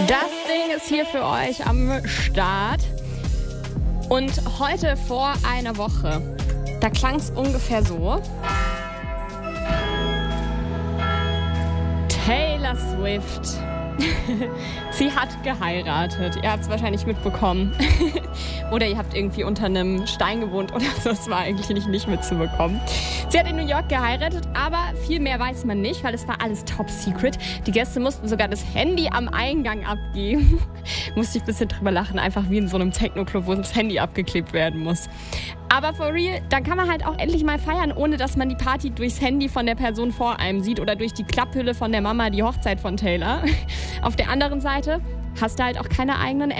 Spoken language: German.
Das Ding ist hier für euch am Start. Und heute vor einer Woche, da klang es ungefähr so. Taylor Swift. Sie hat geheiratet. Ihr habt es wahrscheinlich mitbekommen. Oder ihr habt irgendwie unter einem Stein gewohnt oder so. Das war eigentlich nicht mitzubekommen. Sie hat in New York geheiratet, aber viel mehr weiß man nicht, weil es war alles top secret. Die Gäste mussten sogar das Handy am Eingang abgeben. Musste ich ein bisschen drüber lachen. Einfach wie in so einem Techno-Club, wo das Handy abgeklebt werden muss. Aber for real, dann kann man halt auch endlich mal feiern, ohne dass man die Party durchs Handy von der Person vor einem sieht oder durch die Klapphülle von der Mama die Hochzeit von Taylor. Auf der anderen Seite hast du halt auch keine eigenen